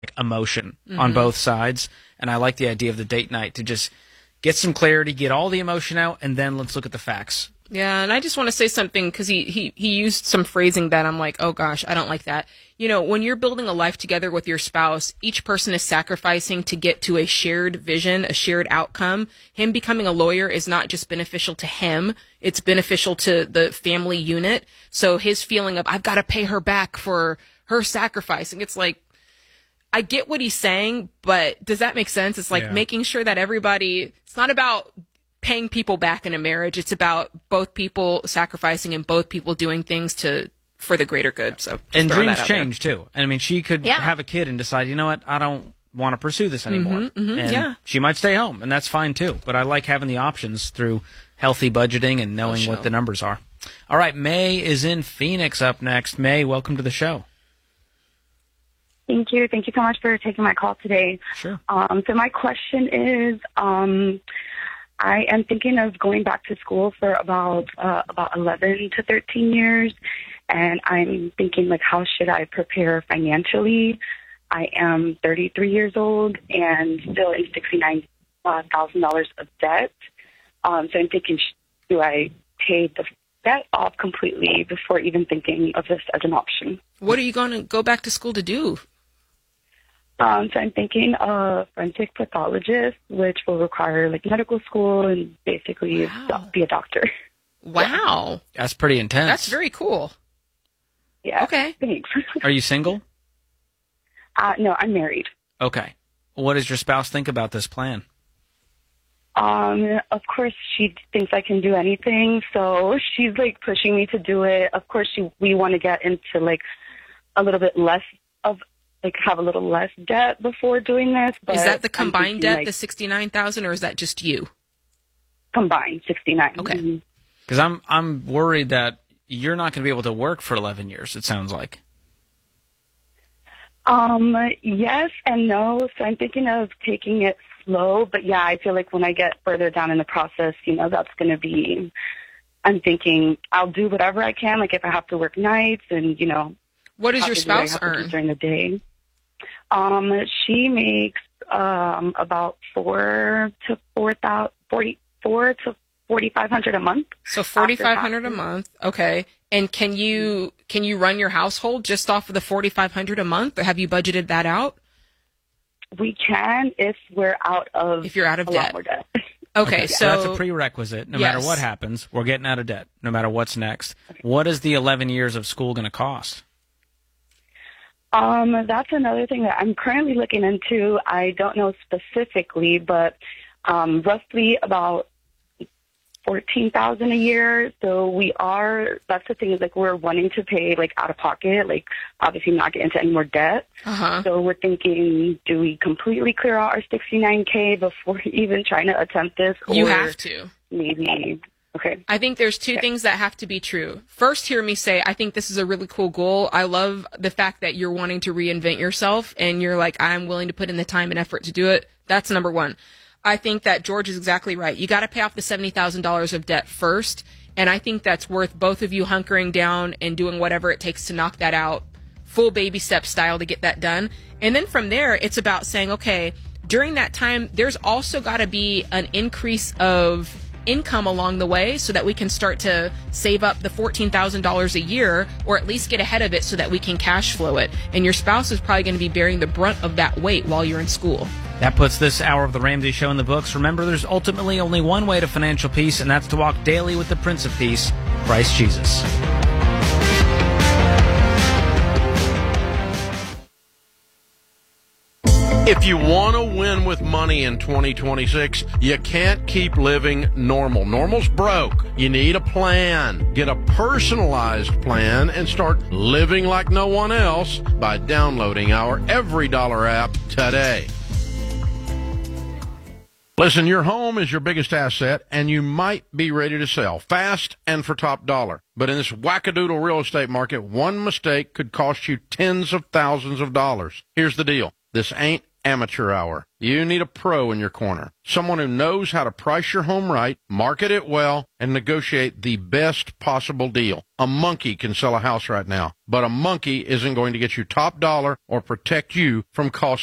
emotion on both sides. And I like the idea of the date night to just get some clarity, get all the emotion out, and then let's look at the facts. Yeah, and I just want to say something because he used some phrasing that I'm like, oh gosh, I don't like that. You know, when you're building a life together with your spouse, each person is sacrificing to get to a shared vision, a shared outcome. Him becoming a lawyer is not just beneficial to him, it's beneficial to the family unit. So his feeling of, I've got to pay her back for her sacrificing, it's like, I get what he's saying, but does that make sense? It's like making sure that everybody, it's not about paying people back in a marriage. It's about both people sacrificing and both people doing things for the greater good. So, and dreams change too. I mean, she could have a kid and decide, you know what, I don't want to pursue this anymore. And she might stay home, and that's fine too. But I like having the options through healthy budgeting and knowing what the numbers are. All right, May is in Phoenix up next. May, welcome to the show. Thank you. Thank you so much for taking my call today. Sure. So my question is, I am thinking of going back to school for about 11 to 13 years, and I'm thinking, like, how should I prepare financially? I am 33 years old and still in $69,000 of debt. So I'm thinking, do I pay the debt off completely before even thinking of this as an option? What are you going to go back to school to do? So I'm thinking a forensic pathologist, which will require like medical school and basically be a doctor. Wow. That's pretty intense. That's very cool. Yeah. Okay. Thanks. Are you single? No, I'm married. Okay. What does your spouse think about this plan? Of course, she thinks I can do anything, so she's like pushing me to do it. Of course, we want to get into like a little bit less of, like, have a little less debt before doing this. But is that the combined debt, the $69,000, or is that just you? Combined, 69. Okay. Because I'm worried that you're not going to be able to work for 11 years. It sounds like. Yes and no. So I'm thinking of taking it slow, but yeah, I feel like when I get further down in the process, you know, that's going to be. I'm thinking I'll do whatever I can. Like if I have to work nights and you know. What does your spouse earn during the day? She makes about $4,500 to $4,500 a month. So $4,500 a month, okay. And can you run your household just off of the $4,500 a month, or have you budgeted that out? We can if we're out of if you're out of a debt. lot more debt. Okay, so that's a prerequisite. No matter what happens, we're getting out of debt. No matter what's next. Okay. What is the 11 years of school going to cost? That's another thing that I'm currently looking into. I don't know specifically, but roughly about $14,000 a year. So that's the thing is like we're wanting to pay like out of pocket, like obviously not get into any more debt. So we're thinking, do we completely clear out our $69K before even trying to attempt this? You have to. Maybe. Okay. I think there's two things that have to be true. First, hear me say, I think this is a really cool goal. I love the fact that you're wanting to reinvent yourself and you're like, I'm willing to put in the time and effort to do it. That's number one. I think that George is exactly right. You got to pay off the $70,000 of debt first. And I think that's worth both of you hunkering down and doing whatever it takes to knock that out, full baby step style to get that done. And then from there, it's about saying, okay, during that time, there's also got to be an increase of income along the way so that we can start to save up the $14,000 a year, or at least get ahead of it so that we can cash flow it. And your spouse is probably going to be bearing the brunt of that weight while you're in school. That puts this hour of the Ramsey Show in the books. Remember, there's ultimately only one way to financial peace, and that's to walk daily with the Prince of Peace, Christ Jesus. If you want to win with money in 2026, you can't keep living normal. Normal's broke. You need a plan. Get a personalized plan and start living like no one else by downloading our Every Dollar app today. Listen, your home is your biggest asset, and you might be ready to sell fast and for top dollar. But in this wackadoodle real estate market, one mistake could cost you tens of thousands of dollars. Here's the deal. This ain't Amateur Hour. You need a pro in your corner. Someone who knows how to price your home right, market it well, and negotiate the best possible deal. A monkey can sell a house right now, but a monkey isn't going to get you top dollar or protect you from cost